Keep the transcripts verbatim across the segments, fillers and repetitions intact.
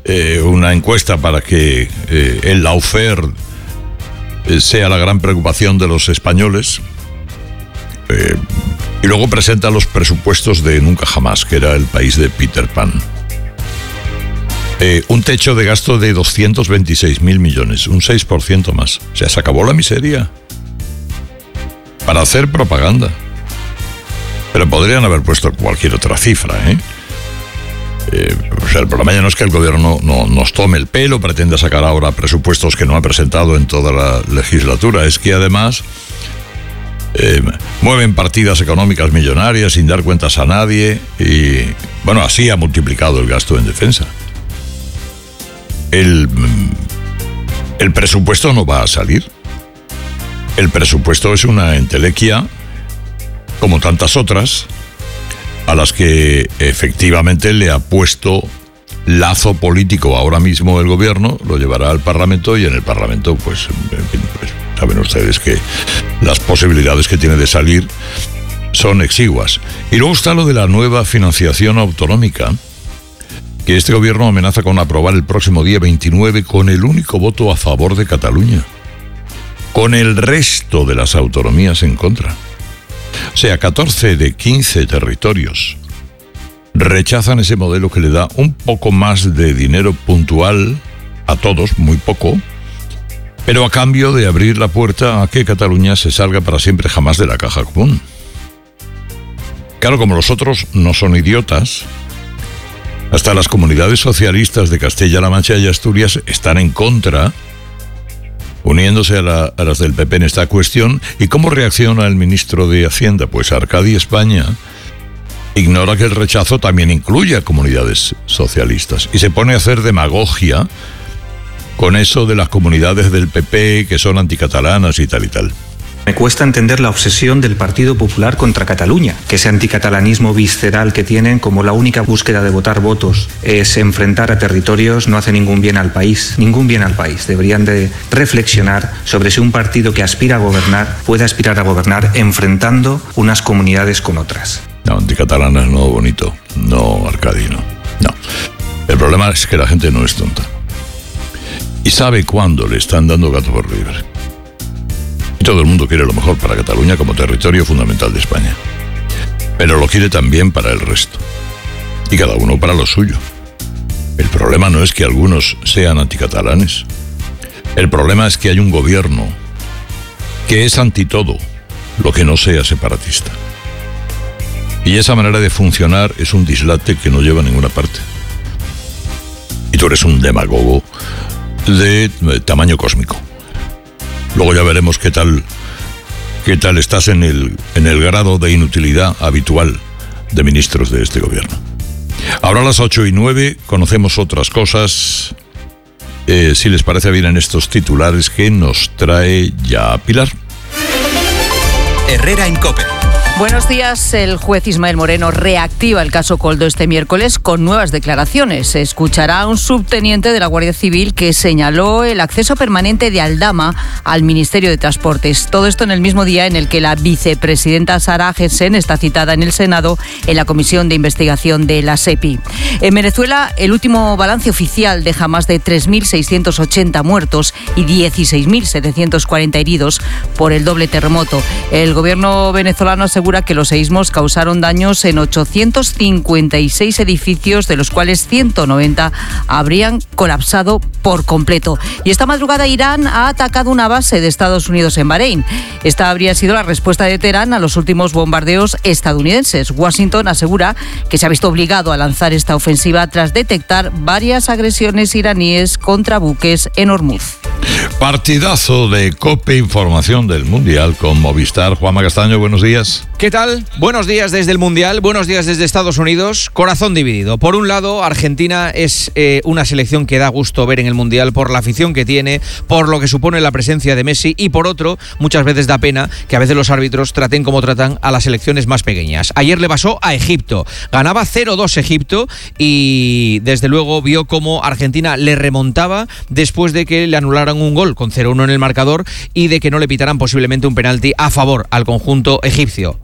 eh, una encuesta para que eh, el lawfare eh, sea la gran preocupación de los españoles. Eh, y luego presenta los presupuestos de Nunca Jamás, que era el país de Peter Pan. Eh, un techo de gasto de doscientos veintiséis mil millones, un seis por ciento más. O sea, se acabó la miseria. Para hacer propaganda. Pero podrían haber puesto cualquier otra cifra, ¿eh? Eh, o sea, el problema ya no es que el gobierno no, no nos tome el pelo, pretenda sacar ahora presupuestos que no ha presentado en toda la legislatura. Es que además eh, mueven partidas económicas millonarias sin dar cuentas a nadie y, bueno, así ha multiplicado el gasto en defensa. El, el presupuesto no va a salir. El presupuesto es una entelequia, como tantas otras, a las que efectivamente le ha puesto lazo político ahora mismo el gobierno, lo llevará al Parlamento y en el Parlamento, pues, en fin, pues saben ustedes que las posibilidades que tiene de salir son exiguas. Y luego está lo de la nueva financiación autonómica, que este gobierno amenaza con aprobar el próximo día veintinueve con el único voto a favor de Cataluña, con el resto de las autonomías en contra. O sea, catorce de quince territorios rechazan ese modelo que le da un poco más de dinero puntual a todos, muy poco, pero a cambio de abrir la puerta a que Cataluña se salga para siempre jamás de la caja común. Claro, como los otros no son idiotas, hasta las comunidades socialistas de Castilla-La Mancha y Asturias están en contra, uniéndose a, la, a las del P P en esta cuestión. ¿Y cómo reacciona el ministro de Hacienda? Pues Arcadi España ignora que el rechazo también incluye a comunidades socialistas y se pone a hacer demagogia con eso de las comunidades del P P que son anticatalanas y tal y tal. Me cuesta entender la obsesión del Partido Popular contra Cataluña, que ese anticatalanismo visceral que tienen como la única búsqueda de votar votos es enfrentar a territorios, no hace ningún bien al país, ningún bien al país. Deberían de reflexionar sobre si un partido que aspira a gobernar puede aspirar a gobernar enfrentando unas comunidades con otras. No, anticatalanas no, bonito, no, Arcadi, no. No, el problema es que la gente no es tonta y sabe cuándo le están dando gato por liebre. Todo el mundo quiere lo mejor para Cataluña como territorio fundamental de España, pero lo quiere también para el resto, y cada uno para lo suyo. El problema no es que algunos sean anticatalanes, el problema es que hay un gobierno que es anti todo lo que no sea separatista, y esa manera de funcionar es un dislate que no lleva a ninguna parte. Y tú eres un demagogo de tamaño cósmico. Luego ya veremos qué tal, qué tal estás en el, en el grado de inutilidad habitual de ministros de este gobierno. Ahora a las ocho y nueve conocemos otras cosas. Eh, si les parece bien en estos titulares que nos trae ya Pilar. Herrera en COPE. Buenos días. El juez Ismael Moreno reactiva el caso Koldo este miércoles con nuevas declaraciones. Se escuchará a un subteniente de la Guardia Civil que señaló el acceso permanente de Aldama al Ministerio de Transportes. Todo esto en el mismo día en el que la vicepresidenta Sara Agesen está citada en el Senado en la Comisión de Investigación de la SEPI. En Venezuela, el último balance oficial deja más de tres mil seiscientos ochenta muertos y dieciséis mil setecientos cuarenta heridos por el doble terremoto. El gobierno venezolano asegura que los seísmos causaron daños en ochocientos cincuenta y seis edificios, de los cuales ciento noventa habrían colapsado por completo. Y esta madrugada Irán ha atacado una base de Estados Unidos en Bahrein. Esta habría sido la respuesta de Teherán a los últimos bombardeos estadounidenses. Washington asegura que se ha visto obligado a lanzar esta ofensiva tras detectar varias agresiones iraníes contra buques en Hormuz. Partidazo de COPE, información del Mundial con Movistar. Juanma Castaño, buenos días. ¿Qué tal? Buenos días desde el Mundial, buenos días desde Estados Unidos. Corazón dividido. Por un lado, Argentina es eh, una selección que da gusto ver en el Mundial por la afición que tiene, por lo que supone la presencia de Messi, y por otro, muchas veces da pena que a veces los árbitros traten como tratan a las selecciones más pequeñas. Ayer le pasó a Egipto. Ganaba cero dos Egipto y desde luego vio cómo Argentina le remontaba después de que le anularan un gol con cero uno en el marcador y de que no le pitaran posiblemente un penalti a favor al conjunto egipcio.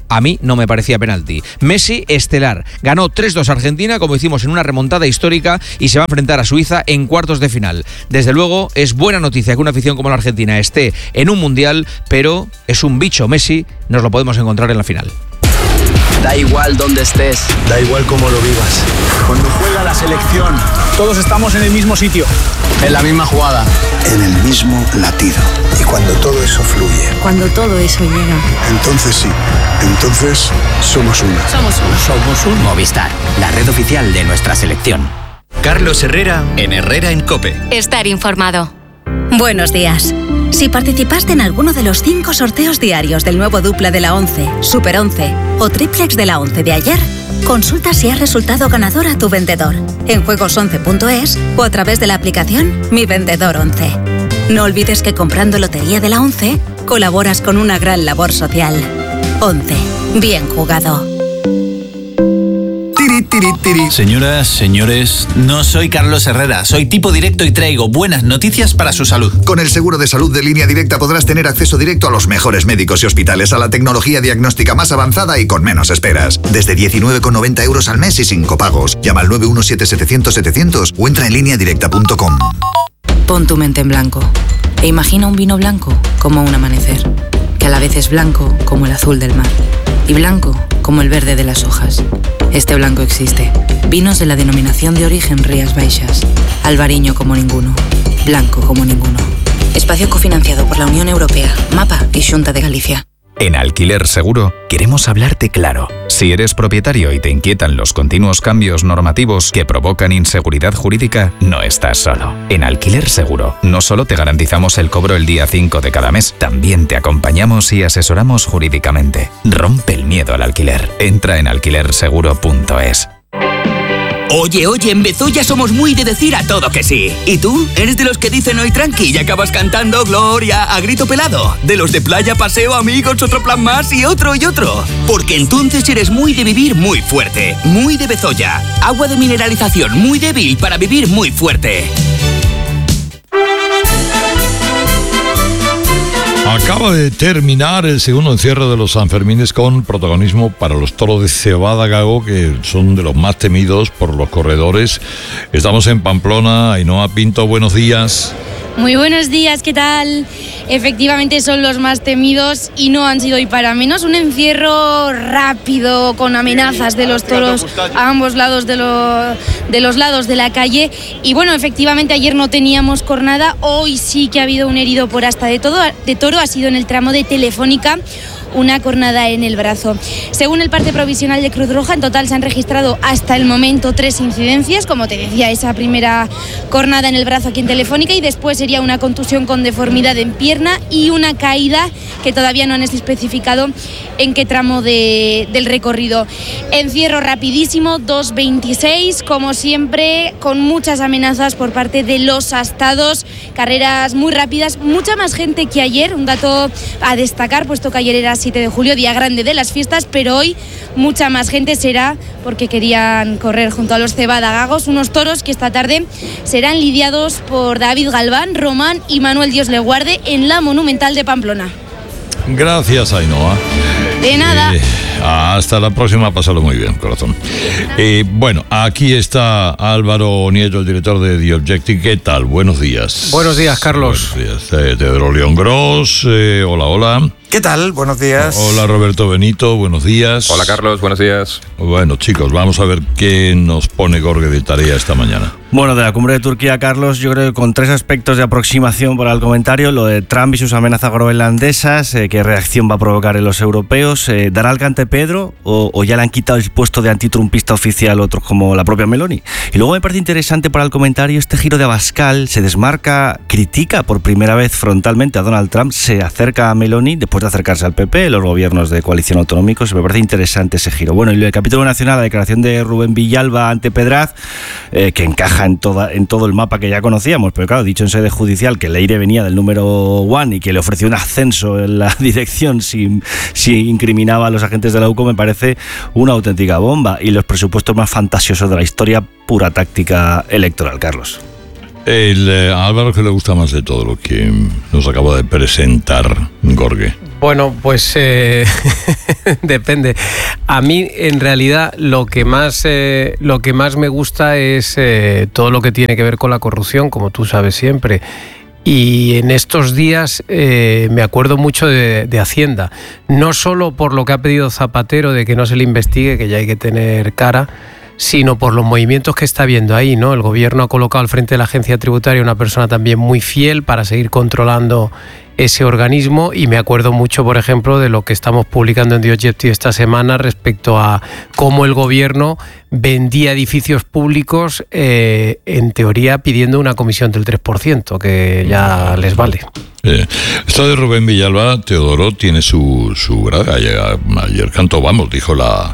A mí no me parecía penalti. Messi, estelar. Ganó tres dos Argentina, como hicimos en una remontada histórica, y se va a enfrentar a Suiza en cuartos de final. Desde luego, es buena noticia que una afición como la Argentina esté en un mundial, pero es un bicho Messi, nos lo podemos encontrar en la final. Da igual dónde estés, da igual cómo lo vivas. Cuando juega la selección, todos estamos en el mismo sitio, en la misma jugada, en el mismo latido. Y cuando todo eso fluye, cuando todo eso llega, entonces sí, entonces somos uno. Somos uno. Somos un Movistar, la red oficial de nuestra selección. Carlos Herrera en Herrera en COPE. Estar informado. Buenos días. Si participaste en alguno de los cinco sorteos diarios del nuevo Dupla de la once, Super once o Triplex de la once de ayer, consulta si has resultado ganador a tu vendedor en juegos once punto es o a través de la aplicación Mi Vendedor once. No olvides que comprando Lotería de la once, colaboras con una gran labor social. once. Bien jugado. Tiri, tiri, tiri. Señoras, señores, no soy Carlos Herrera, soy tipo directo y traigo buenas noticias para su salud. Con el seguro de salud de Línea Directa podrás tener acceso directo a los mejores médicos y hospitales, a la tecnología diagnóstica más avanzada y con menos esperas. Desde diecinueve con noventa euros al mes y sin copagos. Llama al nueve uno siete setecientos setecientos o entra en línea directa punto com. Pon tu mente en blanco e imagina un vino blanco como un amanecer, que a la vez es blanco como el azul del mar y blanco como el verde de las hojas. Este blanco existe. Vinos de la denominación de origen Rías Baixas. Albariño como ninguno. Blanco como ninguno. Espacio cofinanciado por la Unión Europea, MAPA y Xunta de Galicia. En Alquiler Seguro queremos hablarte claro. Si eres propietario y te inquietan los continuos cambios normativos que provocan inseguridad jurídica, no estás solo. En Alquiler Seguro no solo te garantizamos el cobro el día cinco de cada mes, también te acompañamos y asesoramos jurídicamente. Rompe el miedo al alquiler. Entra en alquiler seguro punto es. Oye, oye, en Bezoya somos muy de decir a todo que sí. ¿Y tú? ¿Eres de los que dicen hoy tranqui y acabas cantando Gloria a grito pelado? ¿De los de playa, paseo, amigos, otro plan más y otro y otro? Porque entonces eres muy de vivir muy fuerte. Muy de Bezoya. Agua de mineralización muy débil para vivir muy fuerte. Acaba de terminar el segundo encierro de los Sanfermines con protagonismo para los toros de cebada gago, que son de los más temidos por los corredores. Estamos en Pamplona. Ainhoa Pinto, buenos días. Muy buenos días, ¿qué tal? Efectivamente son los más temidos y no han sido hoy para menos. Un encierro rápido con amenazas de los toros a ambos lados de, lo, de los lados de la calle. Y bueno, efectivamente ayer no teníamos cornada, hoy sí que ha habido un herido por asta de, todo, de toro, ha sido en el tramo de Telefónica. Una cornada en el brazo. Según el parte provisional de Cruz Roja, en total se han registrado hasta el momento tres incidencias, como te decía, esa primera cornada en el brazo aquí en Telefónica, y después sería una contusión con deformidad en pierna y una caída que todavía no han especificado en qué tramo de, del recorrido. Encierro rapidísimo, dos veintiséis, como siempre, con muchas amenazas por parte de los astados, carreras muy rápidas, mucha más gente que ayer, un dato a destacar, puesto que ayer era siete de julio, día grande de las fiestas, pero hoy mucha más gente será porque querían correr junto a los cebadagagos, unos toros que esta tarde serán lidiados por David Galván, Román y Manuel Dios le guarde en la Monumental de Pamplona. Gracias, Ainhoa. De nada. Eh, hasta la próxima, pásalo muy bien, corazón. Eh, bueno, aquí está Álvaro Nieto, el director de The Objective. ¿Qué tal? Buenos días. Buenos días, Carlos. Buenos días. Eh, Teodoro León Gros, eh, hola, hola. ¿Qué tal? Buenos días. Hola, Roberto Benito, buenos días. Hola, Carlos, buenos días. Bueno, chicos, vamos a ver qué nos pone Gorge de tarea esta mañana. Bueno, de la cumbre de Turquía, Carlos, yo creo que con tres aspectos de aproximación para el comentario: lo de Trump y sus amenazas groenlandesas, eh, qué reacción va a provocar en los europeos, eh, ¿dará el cante Pedro o, o ya le han quitado el puesto de antitrumpista oficial otros como la propia Meloni? Y luego me parece interesante para el comentario este giro de Abascal, se desmarca, critica por primera vez frontalmente a Donald Trump, se acerca a Meloni después de acercarse al P P, los gobiernos de coalición autonómicos. Me parece interesante ese giro. Bueno, y el capítulo nacional, la declaración de Rubén Villalba ante Pedraz, eh, que encaja en, toda, en todo el mapa que ya conocíamos, pero claro, dicho en sede judicial que Leire venía del número one y que le ofreció un ascenso en la dirección si, si incriminaba a los agentes de la U C O, me parece una auténtica bomba. Y los presupuestos más fantasiosos de la historia, pura táctica electoral, Carlos. El eh, Álvaro, que le gusta más de todo lo que nos acaba de presentar Gorge. Bueno, pues eh, depende. A mí, en realidad, lo que más, eh, lo que más me gusta es eh, todo lo que tiene que ver con la corrupción, como tú sabes siempre. Y en estos días eh, me acuerdo mucho de, de Hacienda, no solo por lo que ha pedido Zapatero de que no se le investigue, que ya hay que tener cara, sino por los movimientos que está viendo ahí, ¿no? El gobierno ha colocado al frente de la agencia tributaria una persona también muy fiel para seguir controlando ese organismo, y me acuerdo mucho, por ejemplo, de lo que estamos publicando en The Objective esta semana respecto a cómo el gobierno vendía edificios públicos, eh, en teoría pidiendo una comisión del tres por ciento, que ya les vale. Eh, esto de Rubén Villalba, Teodoro, tiene su, su grada. Ayer, ayer cantó, vamos, dijo la...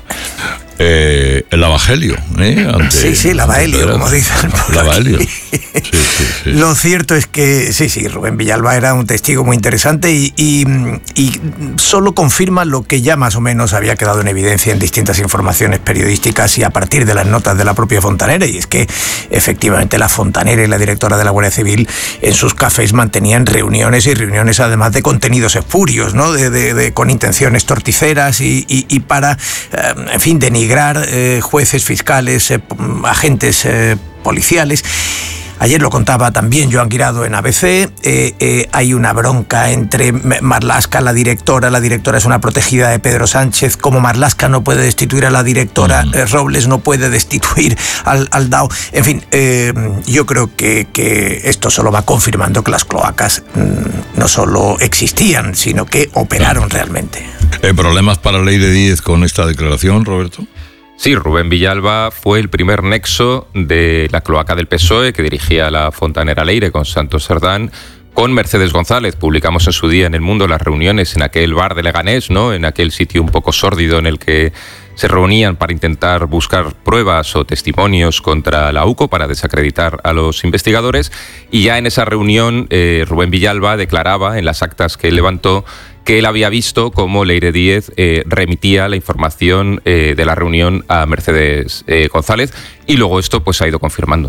Eh, el evangelio, ¿eh? Ante, sí, sí, el evangelio, como dicen. El evangelio. Sí, sí, sí. Lo cierto es que, sí, sí, Rubén Villalba era un testigo muy interesante y, y, y solo confirma lo que ya más o menos había quedado en evidencia en distintas informaciones periodísticas y a partir de las notas de la propia Fontanera, y es que efectivamente la Fontanera y la directora de la Guardia Civil en sus cafés mantenían reuniones y reuniones además de contenidos espurios, ¿no? De, de, de, con intenciones torticeras y, y, y para, eh, en fin, denigrar Eh, jueces, fiscales, eh, agentes eh, policiales. Ayer lo contaba también Joan Guirado en A B C, eh, eh, hay una bronca entre Marlaska, la directora, la directora es una protegida de Pedro Sánchez, como Marlaska no puede destituir a la directora, uh-huh. eh, Robles no puede destituir al, al D A O, en fin, eh, yo creo que, que esto solo va confirmando que las cloacas mmm, no solo existían, sino que operaron realmente. ¿Hay problemas para Ley de Díez con esta declaración, Roberto? Sí, Rubén Villalba fue el primer nexo de la cloaca del P S O E que dirigía la Fontanera Leire con Santos Cerdán, con Mercedes González. Publicamos en su día en El Mundo las reuniones en aquel bar de Leganés, ¿no? En aquel sitio un poco sórdido en el que se reunían para intentar buscar pruebas o testimonios contra la U C O para desacreditar a los investigadores. Y ya en esa reunión eh, Rubén Villalba declaraba en las actas que él levantó que él había visto cómo Leire Díez eh, remitía la información eh, de la reunión a Mercedes eh, González, y luego esto pues ha ido confirmando.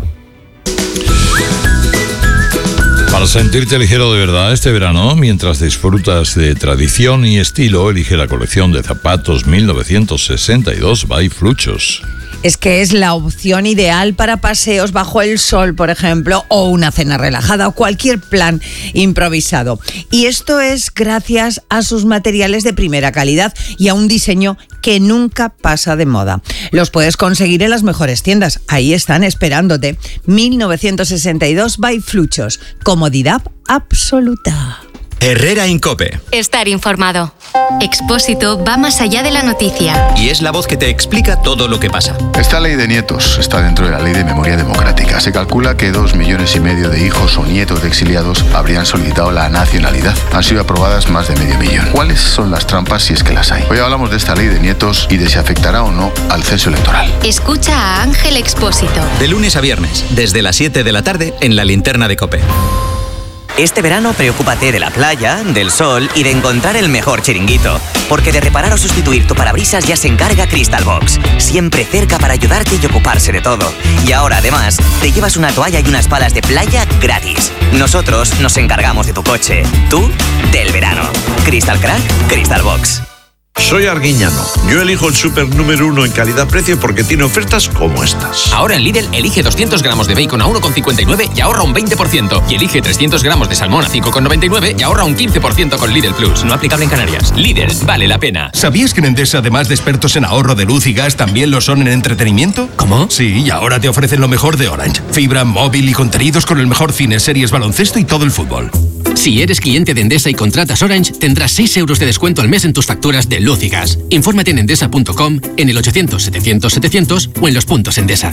Para sentirte ligero de verdad este verano, mientras disfrutas de tradición y estilo, elige la colección de zapatos mil novecientos sesenta y dos by Fluchos. Es que es la opción ideal para paseos bajo el sol, por ejemplo, o una cena relajada o cualquier plan improvisado. Y esto es gracias a sus materiales de primera calidad y a un diseño que nunca pasa de moda. Los puedes conseguir en las mejores tiendas. Ahí están esperándote. mil novecientos sesenta y dos by Fluchos. Comodidad absoluta. Herrera Incope. Estar informado. Expósito va más allá de la noticia. Y es la voz que te explica todo lo que pasa. Esta ley de nietos está dentro de la ley de memoria democrática. Se calcula que dos millones y medio de hijos o nietos de exiliados habrían solicitado la nacionalidad. Han sido aprobadas más de medio millón. ¿Cuáles son las trampas si es que las hay? Hoy hablamos de esta ley de nietos y de si afectará o no al censo electoral. Escucha a Ángel Expósito. De lunes a viernes, desde las siete de la tarde en la linterna de COPE. Este verano preocúpate de la playa, del sol y de encontrar el mejor chiringuito. Porque de reparar o sustituir tu parabrisas ya se encarga Crystal Box. Siempre cerca para ayudarte y ocuparse de todo. Y ahora además te llevas una toalla y unas palas de playa gratis. Nosotros nos encargamos de tu coche. Tú, del verano. Crystal Crack, Crystal Box. Soy Arguiñano. Yo elijo el súper número uno en calidad-precio porque tiene ofertas como estas. Ahora en Lidl elige doscientos gramos de bacon a uno con cincuenta y nueve y ahorra un veinte por ciento. Y elige trescientos gramos de salmón a cinco con noventa y nueve y ahorra un quince por ciento con Lidl Plus. No aplicable en Canarias. Lidl, vale la pena. ¿Sabías que en Endesa, además de expertos en ahorro de luz y gas, también lo son en entretenimiento? ¿Cómo? Sí, y ahora te ofrecen lo mejor de Orange. Fibra, móvil y contenidos con el mejor cine, series, baloncesto y todo el fútbol. Si eres cliente de Endesa y contratas Orange, tendrás seis euros de descuento al mes en tus facturas de luz y gas. Infórmate en endesa punto com, en el ochocientos setecientos setecientos o en los puntos Endesa.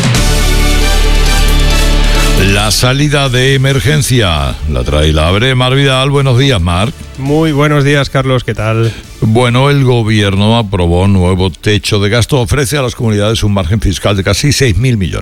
La salida de emergencia la trae y la abre Mar Vidal. Buenos días, Mar. Muy buenos días, Carlos. ¿Qué tal? Bueno, el gobierno aprobó un nuevo techo de gasto. Ofrece a las comunidades un margen fiscal de casi seis mil millones.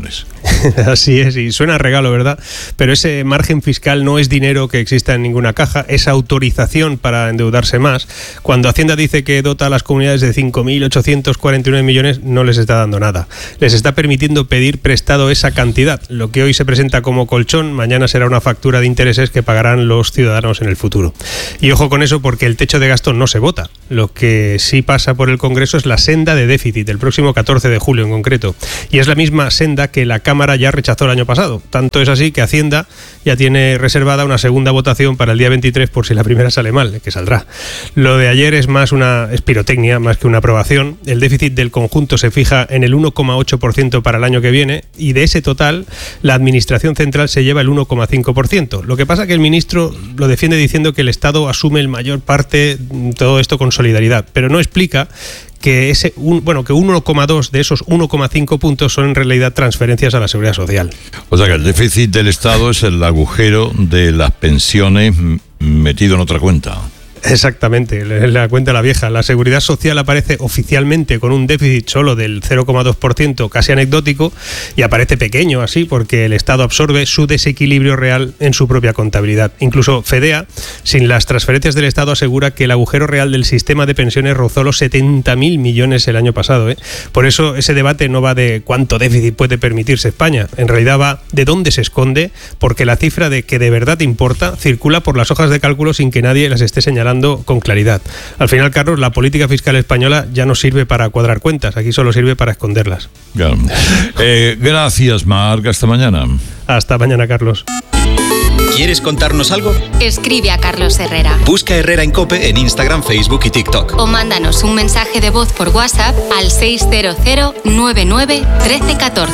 Así es, y suena a regalo, ¿verdad? Pero ese margen fiscal no es dinero que exista en ninguna caja, es autorización para endeudarse más. Cuando Hacienda dice que dota a las comunidades de cinco mil ochocientos cuarenta y nueve millones, no les está dando nada. Les está permitiendo pedir prestado esa cantidad. Lo que hoy se presenta como colchón, mañana será una factura de intereses que pagarán los ciudadanos en el futuro. Y ojo con eso, porque el techo de gasto no se vota. Lo que sí pasa por el Congreso es la senda de déficit, el próximo catorce de julio en concreto. Y es la misma senda que la Cámara ya rechazó el año pasado. Tanto es así que Hacienda ya tiene reservada una segunda votación para el día veintitrés por si la primera sale mal, que saldrá. Lo de ayer es más una es pirotecnia, más que una aprobación. El déficit del conjunto se fija en el uno coma ocho por ciento para el año que viene y de ese total la Administración Central se lleva el uno coma cinco por ciento. Lo que pasa es que el ministro lo defiende diciendo que el Estado asume el mayor parte todo esto con solidaridad, pero no explica que ese un, bueno que uno coma dos de esos uno coma cinco puntos son en realidad transferencias a la Seguridad Social. O sea que el déficit del Estado es el agujero de las pensiones metido en otra cuenta. Exactamente, la cuenta la vieja. La Seguridad Social aparece oficialmente con un déficit solo del cero coma dos por ciento, casi anecdótico, y aparece pequeño así porque el Estado absorbe su desequilibrio real en su propia contabilidad. Incluso FEDEA, sin las transferencias del Estado, asegura que el agujero real del sistema de pensiones rozó los setenta mil millones el año pasado, ¿eh? Por eso ese debate no va de cuánto déficit puede permitirse España, en realidad va de dónde se esconde, porque la cifra de que de verdad importa circula por las hojas de cálculo sin que nadie las esté señalando con claridad. Al final, Carlos, la política fiscal española ya no sirve para cuadrar cuentas, aquí solo sirve para esconderlas. Claro. Eh, gracias, Marc. Hasta mañana. Hasta mañana, Carlos. ¿Quieres contarnos algo? Escribe a Carlos Herrera. Busca Herrera en COPE en Instagram, Facebook y TikTok. O mándanos un mensaje de voz por WhatsApp al seis cero cero nueve nueve uno tres uno cuatro.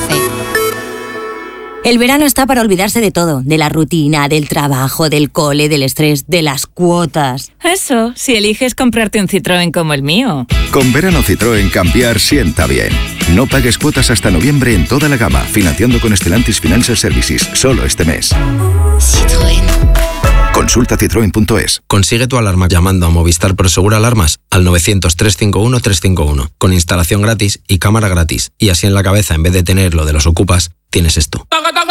El verano está para olvidarse de todo, de la rutina, del trabajo, del cole, del estrés, de las cuotas. Eso, si eliges comprarte un Citroën como el mío. Con verano Citroën cambiar sienta bien. No pagues cuotas hasta noviembre en toda la gama, financiando con Stellantis Financial Services, solo este mes. Citroën. Consulta citroen punto es. Consigue tu alarma llamando a Movistar Prosegur Alarmas al novecientos, trescientos cincuenta y uno, trescientos cincuenta y uno, con instalación gratis y cámara gratis. Y así en la cabeza, en vez de tener lo de los ocupas, tienes esto.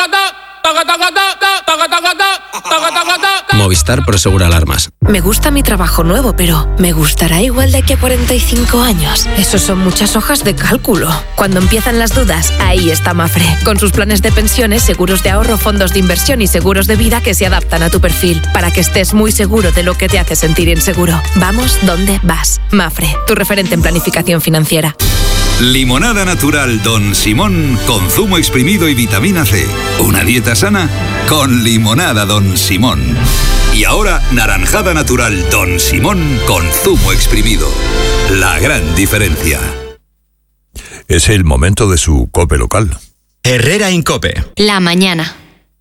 Movistar Prosegur Alarmas. Me gusta mi trabajo nuevo, pero ¿me gustará igual de aquí a cuarenta y cinco años? Eso son muchas hojas de cálculo. Cuando empiezan las dudas, ahí está Mafre. Con sus planes de pensiones, seguros de ahorro, fondos de inversión y seguros de vida que se adaptan a tu perfil, para que estés muy seguro de lo que te hace sentir inseguro. Vamos donde vas. Mafre, tu referente en planificación financiera. Limonada natural Don Simón con zumo exprimido y vitamina C. Una dieta sana con limonada Don Simón. Y ahora naranjada natural Don Simón con zumo exprimido. La gran diferencia. Es el momento de su COPE local. Herrera en COPE. La mañana.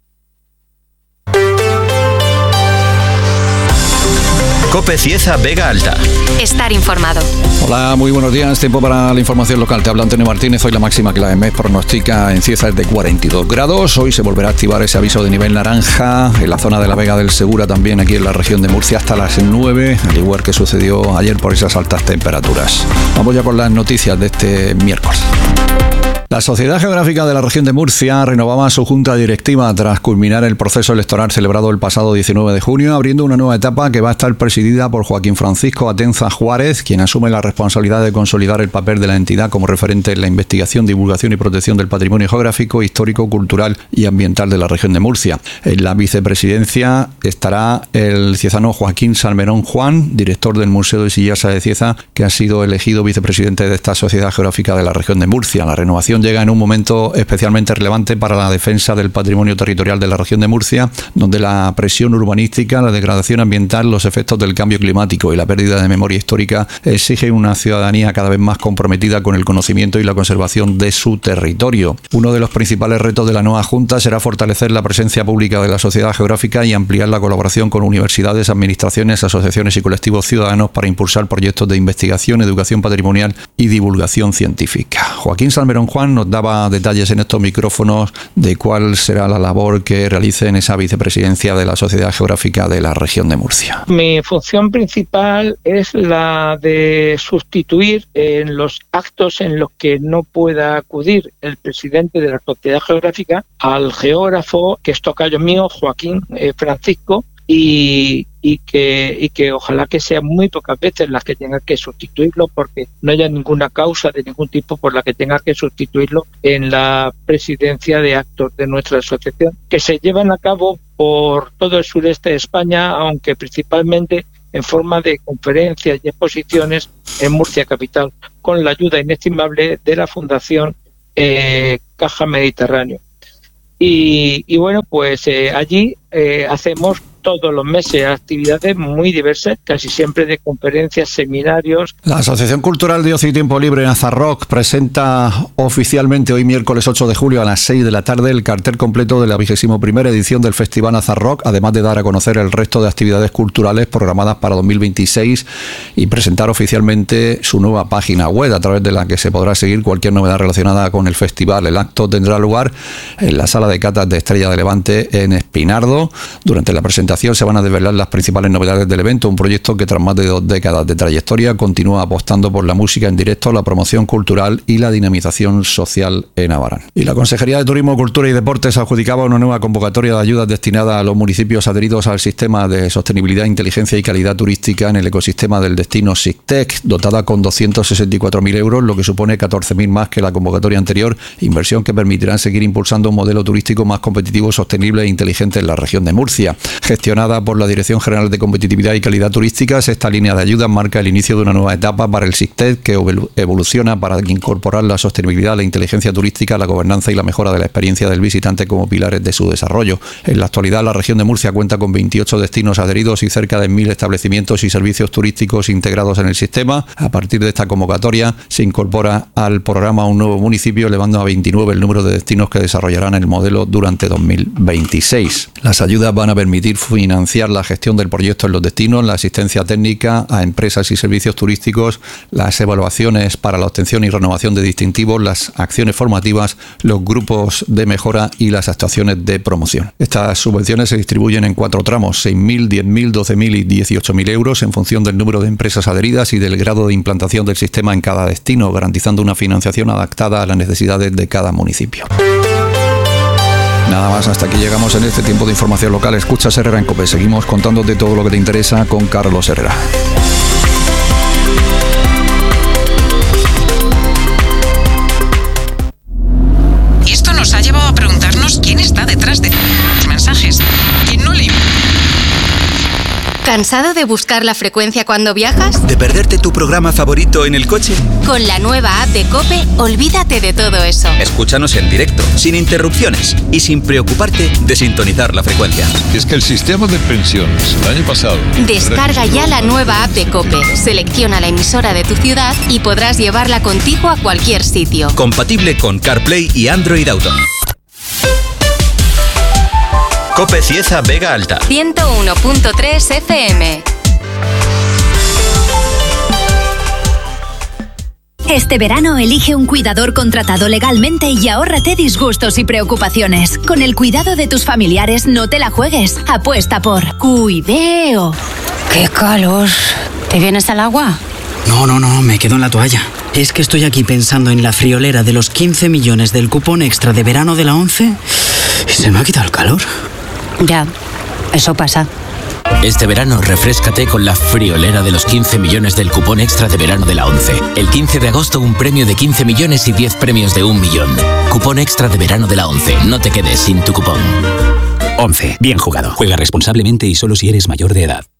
COPE Cieza Vega Alta. Estar informado. Hola, muy buenos días. Tiempo para la información local. Te habla Antonio Martínez. Hoy la máxima que la E M E S pronostica en Cieza es de cuarenta y dos grados. Hoy se volverá a activar ese aviso de nivel naranja en la zona de la Vega del Segura, también aquí en la región de Murcia, hasta las nueve, al igual que sucedió ayer por esas altas temperaturas. Vamos ya con las noticias de este miércoles. La Sociedad Geográfica de la Región de Murcia renovaba su junta directiva tras culminar el proceso electoral celebrado el pasado diecinueve de junio, abriendo una nueva etapa que va a estar presidida por Joaquín Francisco Atenza Juárez, quien asume la responsabilidad de consolidar el papel de la entidad como referente en la investigación, divulgación y protección del patrimonio geográfico, histórico, cultural y ambiental de la Región de Murcia. En la vicepresidencia estará el ciezano Joaquín Salmerón Juan, director del Museo de Sillasa de Cieza, que ha sido elegido vicepresidente de esta Sociedad Geográfica de la Región de Murcia. La renovación llega en un momento especialmente relevante para la defensa del patrimonio territorial de la región de Murcia, donde la presión urbanística, la degradación ambiental, los efectos del cambio climático y la pérdida de memoria histórica exigen una ciudadanía cada vez más comprometida con el conocimiento y la conservación de su territorio. Uno de los principales retos de la nueva Junta será fortalecer la presencia pública de la sociedad geográfica y ampliar la colaboración con universidades, administraciones, asociaciones y colectivos ciudadanos para impulsar proyectos de investigación, educación patrimonial y divulgación científica. Joaquín Salmerón Juan Guzmán nos daba detalles en estos micrófonos de cuál será la labor que realice en esa vicepresidencia de la Sociedad Geográfica de la Región de Murcia. Mi función principal es la de sustituir en los actos en los que no pueda acudir el presidente de la Sociedad Geográfica al geógrafo, que es tocayo mío, Joaquín eh, Francisco, y, y, que, y que ojalá que sean muy pocas veces las que tenga que sustituirlo, porque no haya ninguna causa de ningún tipo por la que tenga que sustituirlo en la presidencia de actos de nuestra asociación, que se llevan a cabo por todo el sureste de España, aunque principalmente en forma de conferencias y exposiciones en Murcia capital, con la ayuda inestimable de la Fundación eh, Caja Mediterráneo. Y, y bueno, pues eh, allí eh, hacemos todos los meses actividades muy diversas, casi siempre de conferencias, seminarios. La Asociación Cultural de Ocio y Tiempo Libre en Azarroc presenta oficialmente hoy miércoles ocho de julio a las seis de la tarde el cartel completo de la vigésima primera edición del Festival Azarroc, además de dar a conocer el resto de actividades culturales programadas para dos mil veintiséis y presentar oficialmente su nueva página web, a través de la que se podrá seguir cualquier novedad relacionada con el festival. El acto tendrá lugar en la sala de catas de Estrella de Levante en Espinardo. Durante la presentación se van a desvelar las principales novedades del evento, un proyecto que tras más de dos décadas de trayectoria continúa apostando por la música en directo, la promoción cultural y la dinamización social en Abarán. Y la Consejería de Turismo, Cultura y Deportes adjudicaba una nueva convocatoria de ayudas destinada a los municipios adheridos al sistema de sostenibilidad, inteligencia y calidad turística en el ecosistema del destino SICTEC, dotada con doscientos sesenta y cuatro mil euros, lo que supone catorce mil más que la convocatoria anterior, inversión que permitirá seguir impulsando un modelo turístico más competitivo, sostenible e inteligente en la región de Murcia. Gestionada por la Dirección General de Competitividad y Calidad Turísticas, esta línea de ayudas marca el inicio de una nueva etapa para el SICTEC, que evoluciona para incorporar la sostenibilidad, la inteligencia turística, la gobernanza y la mejora de la experiencia del visitante como pilares de su desarrollo. En la actualidad, la región de Murcia cuenta con veintiocho destinos adheridos y cerca de mil establecimientos y servicios turísticos integrados en el sistema. A partir de esta convocatoria, se incorpora al programa un nuevo municipio, elevando a veintinueve el número de destinos que desarrollarán el modelo durante dos mil veintiséis. Las ayudas van a permitir financiar la gestión del proyecto en los destinos, la asistencia técnica a empresas y servicios turísticos, las evaluaciones para la obtención y renovación de distintivos, las acciones formativas, los grupos de mejora y las actuaciones de promoción. Estas subvenciones se distribuyen en cuatro tramos: seis mil, diez mil, doce mil y dieciocho mil euros en función del número de empresas adheridas y del grado de implantación del sistema en cada destino, garantizando una financiación adaptada a las necesidades de cada municipio. Nada más, hasta aquí llegamos en este tiempo de información local. Escuchas Herrera en COPE. Seguimos contándote todo lo que te interesa con Carlos Herrera. Y esto nos ha llevado a preguntarnos quién está detrás de los mensajes. ¿Quién no le... ¿Cansado de buscar la frecuencia cuando viajas? ¿De perderte tu programa favorito en el coche? Con la nueva app de COPE, olvídate de todo eso. Escúchanos en directo, sin interrupciones y sin preocuparte de sintonizar la frecuencia. Es que el sistema de pensiones el año pasado... Descarga ya la nueva app de COPE, selecciona la emisora de tu ciudad y podrás llevarla contigo a cualquier sitio. Compatible con CarPlay y Android Auto. COPE Cieza Vega Alta. ciento uno punto tres F M. Este verano elige un cuidador contratado legalmente y ahórrate disgustos y preocupaciones. Con el cuidado de tus familiares no te la juegues. Apuesta por Cuideo. ¡Qué calor! ¿Te vienes al agua? No, no, no, me quedo en la toalla. Es que estoy aquí pensando en la friolera de los quince millones del cupón extra de verano de la ONCE y se me ha quitado el calor. Ya, eso pasa. Este verano refréscate con la friolera de los quince millones del cupón extra de verano de la ONCE. El quince de agosto un premio de quince millones y diez premios de un millón. Cupón extra de verano de la ONCE. No te quedes sin tu cupón. ONCE. Bien jugado. Juega responsablemente y solo si eres mayor de edad.